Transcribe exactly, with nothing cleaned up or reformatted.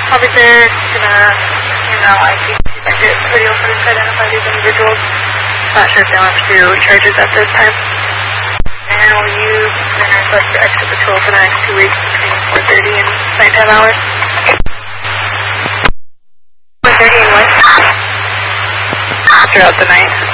I'll be there, gonna, you know, I keep I get pretty open to identify these individuals. Not sure if they want to do charges at this time. And will you then request to exit patrol for the next two weeks between four thirty and nighttime hours? four thirty and what? Throughout the night.